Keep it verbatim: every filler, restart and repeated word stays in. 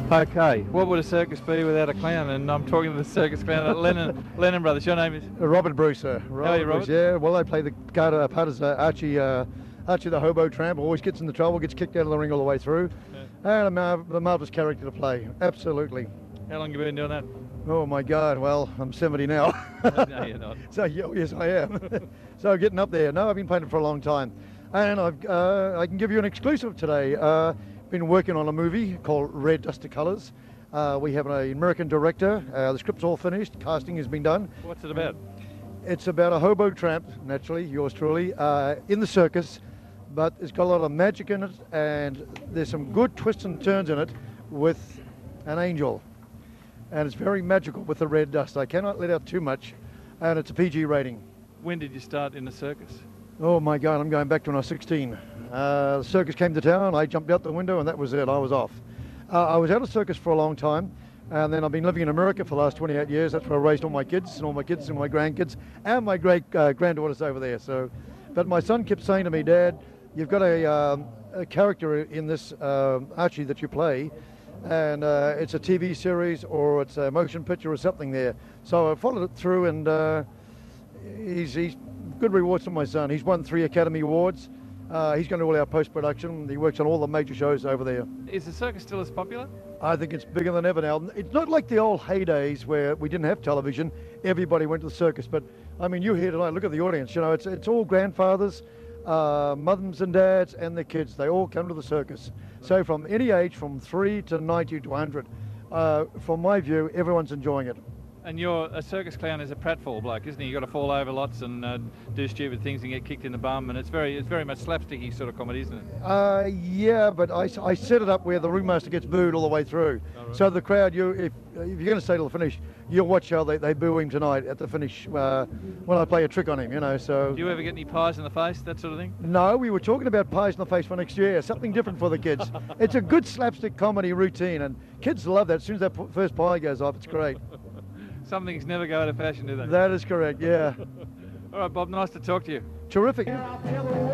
Okay, what would a circus be without a clown? And I'm talking to the circus clown at Lennon, Lennon Brothers. Your name is? Uh, Robert Bruce, sir. Robert How are you, Robert? Bruce, yeah, well, I play the part, uh, part as uh, Archie, uh, Archie the hobo tramp. Always gets into trouble, gets kicked out of the ring all the way through. Yeah. And a, mar- a marvellous character to play, absolutely. How long have you been doing that? Oh my God, well, I'm seventy now. No, you're not. So, yeah, yes, I am. So getting up there. No, I've been playing it for a long time. And I've, uh, I can give you an exclusive today. Uh, been working on a movie called Red Dust to Colours. Uh, we have an American director. Uh, the script's all finished. Casting has been done. What's it about? It's about a hobo tramp, naturally, yours truly, uh, in the circus, but it's got a lot of magic in it, and there's some good twists and turns in it with an angel. And it's very magical with the red dust. I cannot let out too much, and it's a P G rating. When did you start in the circus? Oh my God, I'm going back to when I was sixteen. Uh, the circus came to town, I jumped out the window, and that was it, I was off. Uh, I was out of circus for a long time, and then I've been living in America for the last twenty-eight years. That's where I raised all my kids, and all my kids and my grandkids, and my great uh, granddaughters over there. So, but my son kept saying to me, Dad, you've got a, um, a character in this uh, Archie that you play, and uh, it's a T V series or it's a motion picture or something there. So I followed it through, and uh, he's, he's good rewards for my son. He's won three Academy Awards. Uh, he's going to do all our post-production. He works on all the major shows over there. Is the circus still as popular? I think it's bigger than ever now. It's not like the old heydays where we didn't have television. Everybody went to the circus. But, I mean, you're here tonight. Look at the audience. You know, it's it's all grandfathers, uh, mums and dads, and their kids. They all come to the circus. So from any age, from three to ninety to one hundred, uh, from my view, everyone's enjoying it. And you're a circus clown is a pratfall bloke, isn't he? You've got to fall over lots and uh, do stupid things and get kicked in the bum, and it's very it's very much slapsticky sort of comedy, isn't it? Uh, yeah, but I, I set it up where the ringmaster gets booed all the way through. Oh, right. So the crowd, you if, if you're going to stay till the finish, you'll watch how they, they boo him tonight at the finish uh, when I play a trick on him, you know. So. Do you ever get any pies in the face, that sort of thing? No, we were talking about pies in the face for next year, something different for the kids. It's a good slapstick comedy routine, and kids love that. As soon as that p- first pie goes off, it's great. Some things never go out of fashion, do they? That is correct, yeah. All right, Bob, nice to talk to you. Terrific.